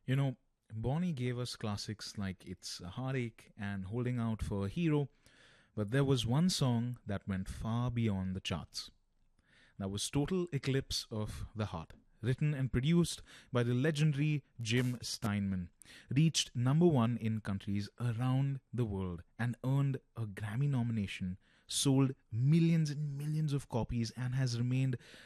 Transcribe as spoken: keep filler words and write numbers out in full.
You know, Bonnie gave us classics like It's a Heartache and Holding Out for a Hero, but there was one song that went far beyond the charts. That was Total Eclipse of the Heart. Written and produced by the legendary Jim Steinman, reached number one in countries around the world and earned a Grammy nomination, sold millions and millions of copies, and has remained